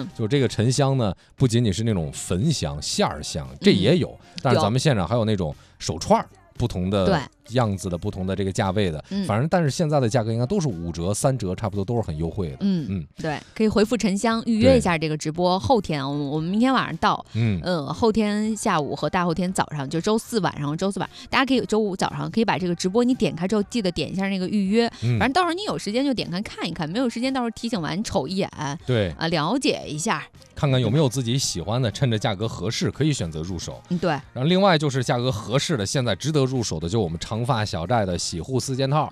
就这个沉香呢，不仅仅是那种焚香、馅儿香，这也有，但是咱们现场还有那种手串，不同的样子的、不同的这个价位的，反正但是现在的价格应该都是5折、3折，差不多都是很优惠的。 对，可以回复沉香预约一下这个直播。后天我们明天晚上到，后天下午和大后天早上，就周四晚上，大家可以周五早上可以把这个直播你点开之后，记得点一下那个预约。反正到时候你有时间就点开看一看，没有时间到时候提醒完瞅一眼， 对啊，了解一下。 看看有没有自己喜欢的，趁着价格合适可以选择入手。 对。 然后另外就是价格合适的，现在值得入手的就我们长发小寨的洗护4件套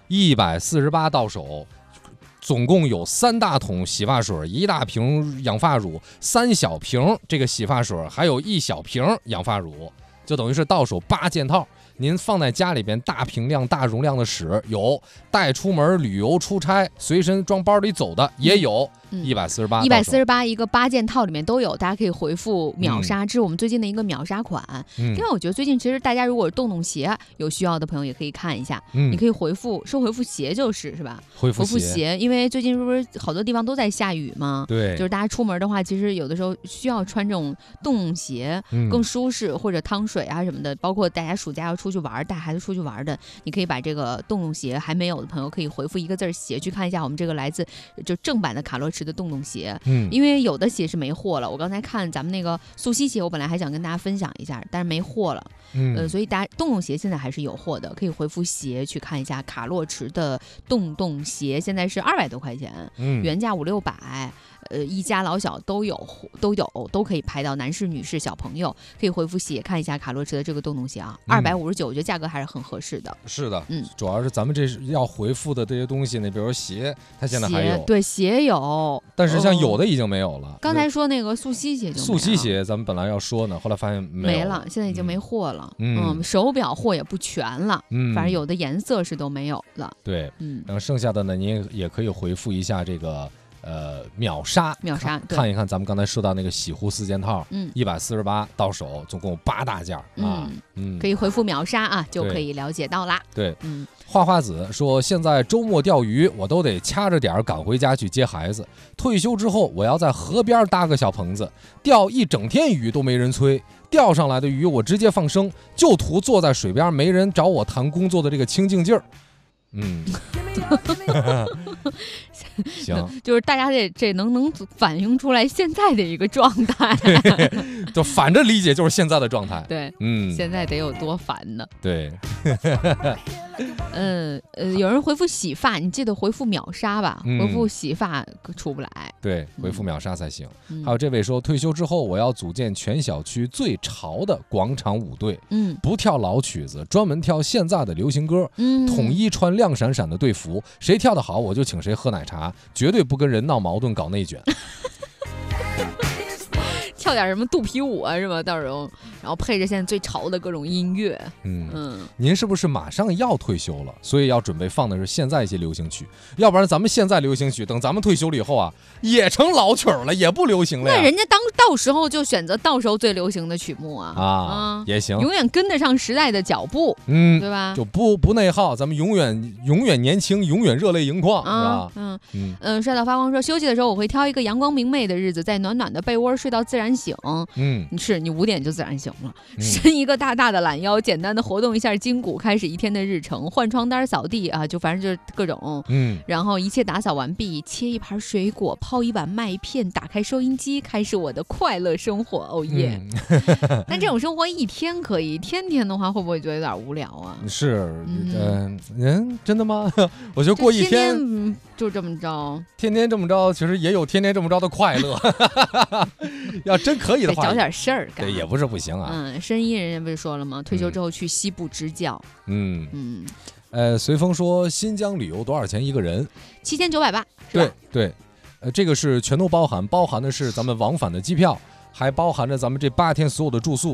，148到手，总共有3大桶洗发水、1大瓶养发乳、3小瓶这个洗发水，还有1小瓶养发乳，就等于是到手8件套。您放在家里边大瓶量、大容量的使，有带出门旅游出差随身装包里走的也有。148 一个8件套里面都有，大家可以回复秒杀，这是我们最近的一个秒杀款。另外我觉得最近其实大家如果洞鞋有需要的朋友也可以看一下，你可以回复鞋是吧？ 回复鞋，因为最近是不是好多地方都在下雨嘛？ 对， 就是大家出门的话，其实有的时候需要穿这种洞鞋，更舒适，或者趟水啊什么的。包括大家暑假要出去玩，带孩子出去玩的，你可以把这个洞鞋还没有的朋友可以回复1个字鞋去看一下我们这个来自就正版的卡洛驰的洞鞋。因为有的鞋是没货了，我刚才看咱们那个素汐鞋，我本来还想跟大家分享一下，但是没货了。所以大家洞鞋现在还是有货的，可以回复鞋去看一下卡洛驰的洞鞋，现在是200多块钱，原价500-600。一家老小都都可以排到，男士、女士、小朋友可以回复鞋看一下卡洛驰的这个洞鞋啊，259，我觉得价格还是很合适的。 是的，主要是咱们这是要回复的这些东西呢，比如说鞋，它现在还有， 对，鞋有， 但是像有的已经没有了。 刚才说那个素汐鞋就素汐鞋，咱们本来要说呢，后来发现没了，现在已经没货了。手表货也不全了，反正有的颜色是都没有了。 对，然后剩下的呢，您也可以回复一下这个。秒杀，看一看咱们刚才说到那个洗护4件套，148到手，总共8大件啊， 可以回复秒杀啊，就可以了解到啦。 对，花花子说现在周末钓鱼，我都得掐着点赶回家去接孩子。退休之后，我要在河边搭个小棚子，钓1整天鱼都没人催，钓上来的鱼我直接放生，就图坐在水边没人找我谈工作的这个清静劲儿。行， 就是大家这能反映出来现在的一个状态， 就反着理解就是现在的状态。 对，现在得有多烦呢？ 对， 有人回复洗发，你记得回复秒杀吧，回复洗发出不来。 对，回复秒杀才行。还有这位说，退休之后我要组建全小区最潮的广场舞队，不跳老曲子，专门跳现在的流行歌，统一穿亮闪闪的队服，谁跳得好我就请谁喝奶茶，绝对不跟人闹矛盾搞内卷。 跳点什么肚皮舞啊，是吧？到时候，然后配着现在最潮的各种音乐。 您是不是马上要退休了，所以要准备放的是现在一些流行曲？要不然咱们现在流行曲，等咱们退休了以后啊，也成老曲了，也不流行了呀。 那人家到时候就选择到时候最流行的曲目啊， 也行， 永远跟得上时代的脚步，对吧？ 就不内耗，咱们永远年轻，永远热泪盈眶，是吧？帅到发光说，休息的时候我会挑一个阳光明媚的日子，在暖暖的被窝睡到自然醒。你5点就自然醒了，伸一个大大的懒腰，简单的活动一下筋骨，开始一天的日程。换床单、扫地啊，就反正就是各种。然后一切打扫完毕，切一盘水果，泡一碗麦片，打开收音机，开始我的快乐生活。哦耶！但这种生活1天可以，天天的话会不会觉得有点无聊啊？ 是，真的吗？我觉得过一天就这么着， 天天这么着，其实也有天天这么着的快乐。要真可以的话， 找点事儿干， 对，也不是不行啊。 申一人家不是说了吗？退休之后去西部支教。 随风说新疆旅游多少钱一个人 ？7980。 对，这个是全都包含的是咱们往返的机票，还包含着咱们这8天所有的住宿。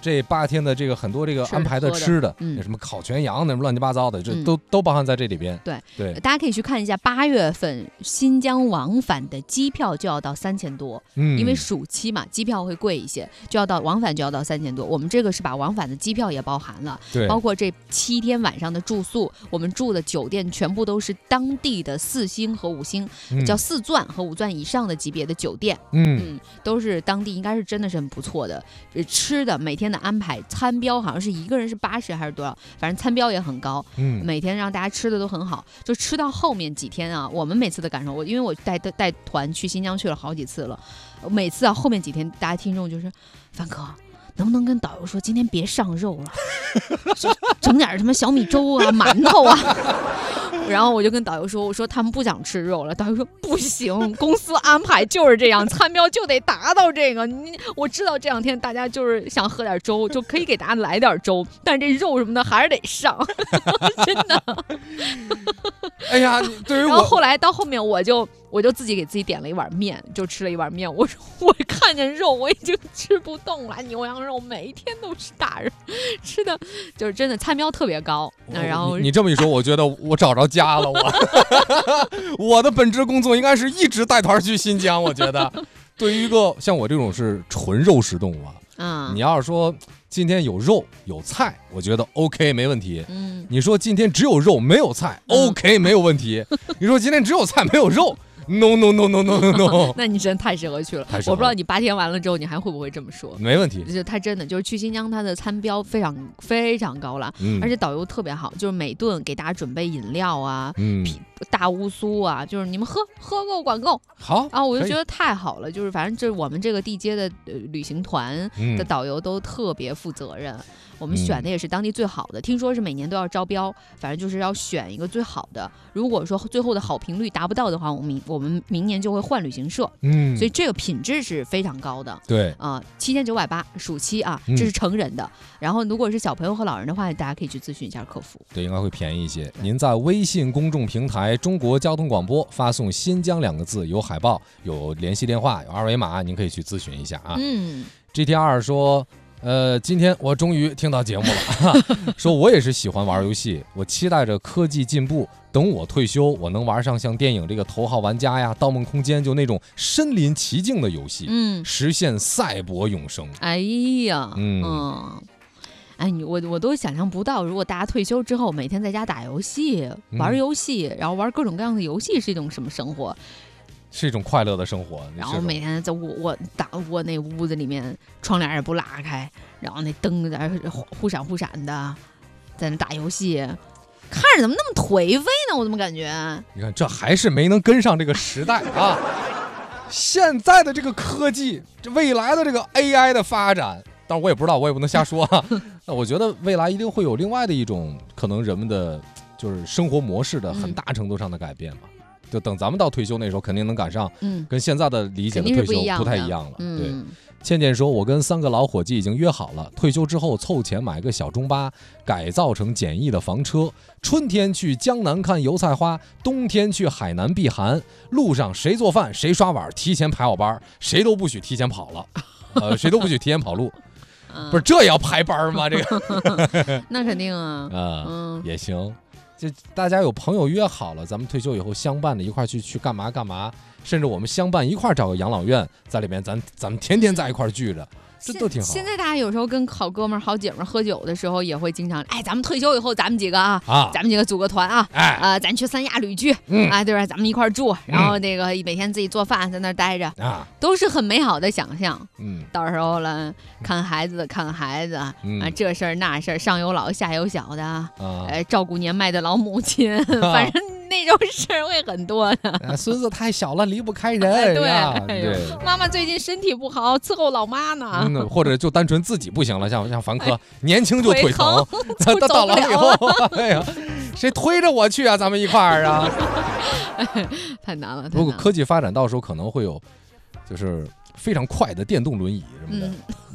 这8天的这个很多这个安排的吃的，那什么烤全羊，那什么乱七八糟的，这都包含在这里边。 对，大家可以去看一下8月份新疆往返的机票就要到3000多，因为暑期嘛，机票会贵一些，往返就要到3000多。我们这个是把往返的机票也包含了，包括这7天晚上的住宿，我们住的酒店全部都是当地的4星和5星，叫4钻和5钻以上的级别的酒店，都是当地应该是真的是很不错的。吃的每天的安排，餐标好像是一个人是80还是多少，反正餐标也很高，每天让大家吃的都很好。就吃到后面几天啊，我们每次的感受，因为我带团去新疆去了好几次了，每次后面几天，大家听众就是凡哥，能不能跟导游说今天别上肉了，整点什么小米粥啊、馒头啊。然后我就跟导游说，我说他们不想吃肉了，导游说不行，公司安排就是这样，餐标就得达到这个。我知道这2天大家就是想喝点粥，就可以给大家来点粥，但是这肉什么的还是得上，真的。 哎呀，对于我， 然后后来到后面我就自己给自己点了一碗面，就吃了一碗面。我说我看见肉我已经吃不动了，牛羊肉每一天都是大人吃的，就是真的餐标特别高。然后你这么一说，我觉得我找着家了。我的本职工作应该是一直带团去新疆。我觉得，对于一个像我这种是纯肉食动物啊，你要是说今天有肉有菜，我觉得 OK 没问题。你说今天只有肉没有菜，OK 没有问题。你说今天只有菜没有肉。No， 那你真太适合去了。我不知道你8天完了之后，你还会不会这么说？ 没问题， 就他真的就是去新疆，他的餐标非常非常高了，而且导游特别好，就是每顿给大家准备饮料啊，大乌苏啊，就是你们喝够管够。 好啊，我就觉得太好了，就是反正这我们这个地接的旅行团的导游都特别负责任。我们选的也是当地最好的，听说是每年都要招标，反正就是要选一个最好的。如果说最后的好评率达不到的话，我们明年就会换旅行社。所以这个品质是非常高的。 对 7980暑期啊，这是成人的。然后如果是小朋友和老人的话，大家可以去咨询一下客服。 对，应该会便宜一些。您在微信公众平台中国交通广播发送新疆2个字，有海报，有联系电话，有2维码，您可以去咨询一下啊。GT2 说今天我终于听到节目了，说我也是喜欢玩游戏，我期待着科技进步，等我退休，我能玩上像电影这个《头号玩家》呀、《盗梦空间》就那种身临其境的游戏，实现赛博永生。 哎呀，我都想象不到，如果大家退休之后每天在家打游戏、玩游戏，然后玩各种各样的游戏是一种什么生活？ 是一种快乐的生活。 然后每天在我那屋子里面，窗帘也不拉开，然后那灯在忽闪忽闪的，在那打游戏，看着怎么那么颓废呢？我怎么感觉？ 你看，这还是没能跟上这个时代啊！现在的这个科技，这未来的这个 AI 的发展，但我也不知道，我也不能瞎说啊。那我觉得未来一定会有另外的一种可能，人们的就是生活模式的很大程度上的改变嘛。就等咱们到退休那时候，肯定能赶上，跟现在的理解的退休不太一样了。对，倩倩说，我跟3个老伙计已经约好了，退休之后凑钱买个小中巴，改造成简易的房车，春天去江南看油菜花，冬天去海南避寒，路上谁做饭谁刷碗，提前排好班，谁都不许提前跑了，谁都不许提前跑路。不是这也要排班吗？这个那肯定啊， 也行。就大家有朋友约好了，咱们退休以后相伴的一块去干嘛干嘛，甚至我们相伴一块找个养老院，在里面咱们天天在一块聚着，这都挺好。 现在大家有时候跟好哥们儿、好姐们儿喝酒的时候，也会经常，咱们退休以后，咱们几个咱们几个组个团咱去三亚旅居，对吧？咱们一块住，然后那个每天自己做饭，在那儿待着，都是很美好的想象。到时候了，看孩子，这事儿那事儿，上有老下有小的，照顾年迈的老母亲，反正那种事儿会很多的。 孙子太小了，离不开人。 对，妈妈最近身体不好，伺候老妈呢。 或者就单纯自己不行了，像凡科，年轻就腿疼，到老了以后，哎呀，谁推着我去啊？咱们一块儿啊， 太难了。 如果科技发展到时候可能会有，就是非常快的电动轮椅什么的，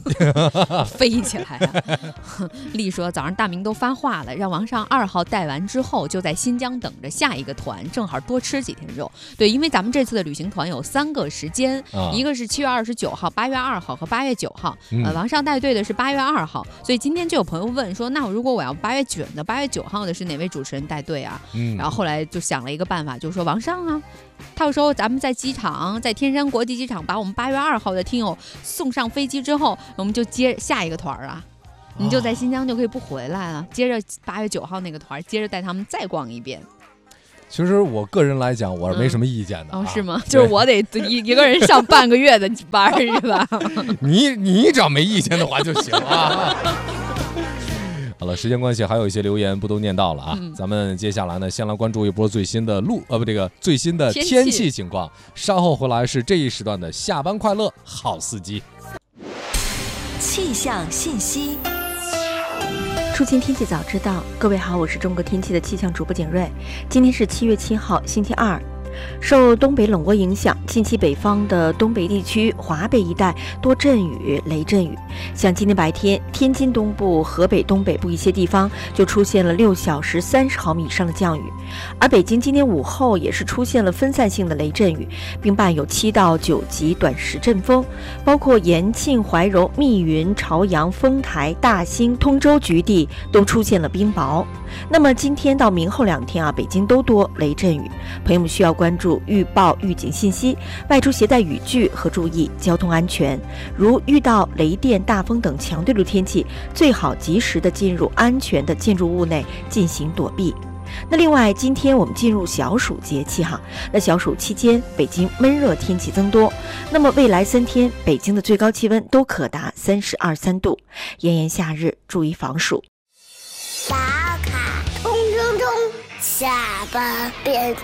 飞起来了。丽说早上大明都发话了，让王上2号带完之后就在新疆等着下一个团，正好多吃几天肉。对，因为咱们这次的旅行团有3个时间，一个是7月29号、8月2号和8月9号。王上带队的是8月2号，所以今天就有朋友问说，那如果我要8月9号的是哪位主持人带队啊？然后后来就想了一个办法，就是说王上啊，到时候咱们在机场，在天山国际机场把我们8月2号的听友送上飞机之后，我们就接下一个团啊。你就在新疆就可以不回来了，接着8月9号那个团，接着带他们再逛一遍。 其实我个人来讲，我是没什么意见的。 是吗？就是我得一个人上半个月的班是吧？ 你只要没意见的话就行啊。好了，时间关系，还有一些留言不都念到了啊。咱们接下来呢，先来关注一波最新的最新的天气情况。稍后回来是这一时段的下班快乐好司机。 气象信息。 出勤天气早知道，各位好，我是中国天气的气象主播景睿。今天是7月7号，星期二。受东北冷涡影响，近期北方的东北地区、华北一带多阵雨、雷阵雨。像今天白天，天津东部、河北东北部一些地方就出现了6小时30毫米以上的降雨，而北京今天午后也是出现了分散性的雷阵雨，并伴有7到9级短时阵风，包括延庆、怀柔、密云、朝阳、丰台、大兴、通州局地都出现了冰雹。那么今天到明后2天啊，北京都多雷阵雨，朋友们需要关注预报预警信息，外出携带雨具和注意交通安全。如遇到雷电、大风等强对流天气，最好及时的进入安全的建筑物内进行躲避。那另外，今天我们进入小暑节气哈，那小暑期间，北京闷热天气增多。那么未来3天，北京的最高气温都可达32、3度，炎炎夏日，注意防暑。 打卡冲冲冲，下班变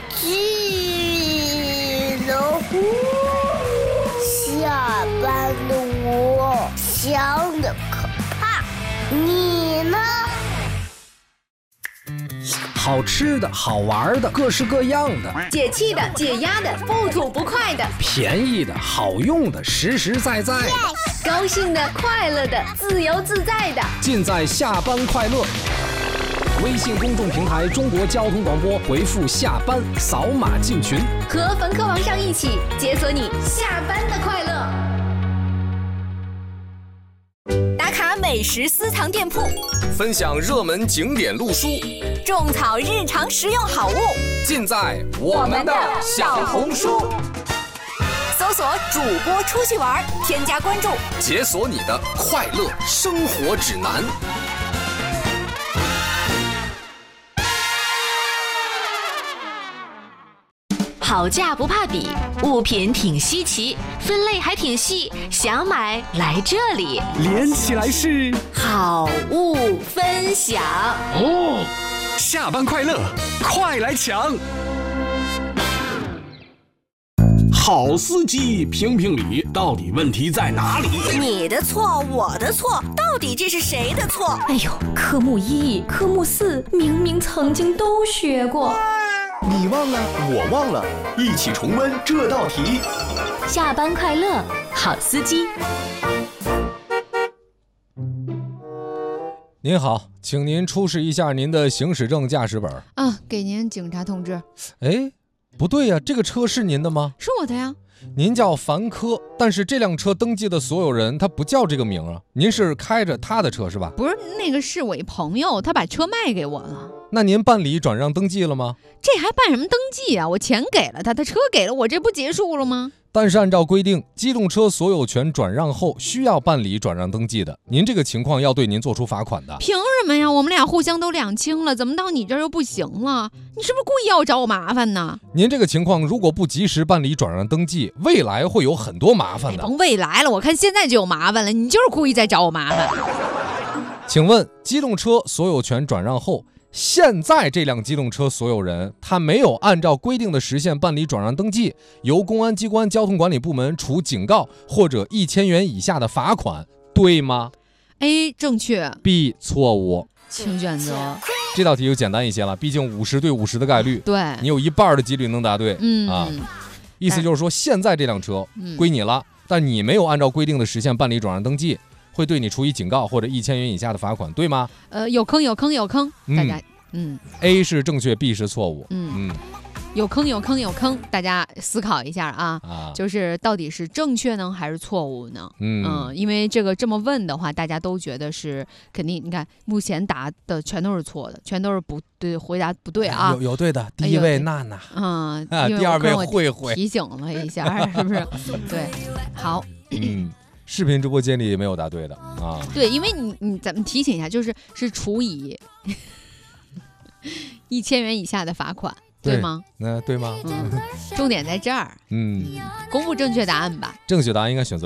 巨龙。下班的我想的可怕，你呢？ 好吃的好玩的各式各样的， 解气的解压的不吐不快的， 便宜的好用的实实在在的， 高兴的快乐的自由自在的， 尽在下班快乐。微信公众平台中国交通广播，回复下班扫码进群， 和冯科王上一起解锁你下班的快乐。打卡美食私藏店铺， 分享热门景点路书， 种草日常实用好物， 尽在我们的小红书。 搜索主播出去玩，添加关注， 解锁你的快乐生活指南。 好价不怕比，物品挺稀奇，分类还挺细，想买来这里， 连起来是好物分享哦！下班快乐，快来抢！好司机评评理，到底问题在哪里？ 你的错，我的错，到底这是谁的错？ 哎呦，科目1、科目4明明曾经都学过。 你忘了，我忘了，一起重温这道题。 下班快乐，好司机。 您好，请您出示一下您的行驶证、驾驶本。 啊，给您警察同志。 哎，不对呀，这个车是您的吗？ 是我的呀。 您叫樊科，但是这辆车登记的所有人他不叫这个名啊。您是开着他的车是吧？ 不是，那个是我一朋友，他把车卖给我了。 那您办理转让登记了吗？ 这还办什么登记啊？我钱给了他，他车给了我，这不结束了吗？ 但是按照规定，机动车所有权转让后需要办理转让登记的，您这个情况要对您做出罚款的。 凭什么呀？我们俩互相都两清了，怎么到你这儿又不行了？你是不是故意要找我麻烦呢？ 您这个情况如果不及时办理转让登记，未来会有很多麻烦的。 甭未来了，我看现在就有麻烦了，你就是故意在找我麻烦。 请问，机动车所有权转让后，现在这辆机动车所有人他没有按照规定的时限办理转让登记，由公安机关交通管理部门处警告或者1000元以下的罚款，对吗？ A 正确， B 错误， 请选择。 这道题就简单一些了，毕竟50对50的概率， 对， 你有1半的几率能答对。意思就是说现在这辆车归你了，但你没有按照规定的时限办理转让登记， 会对你处以警告或者1000元以下的罚款，对吗？ 有坑，大家 A 是正确 ，B 是错误。 有坑，大家思考一下啊，就是到底是正确呢还是错误呢？因为这么问的话，大家都觉得是肯定。你看，目前答的全都是错的，全都是不对，回答不对啊。 有对的，第一位娜娜，第二位慧慧， 提醒了一下，是不是？对，好。 视频直播间里没有答对的啊。 对，因为咱们提醒一下，是处以1000元以下的罚款。对吗？ 对吗？ 重点在这儿。公布正确答案吧。 正确答案应该选择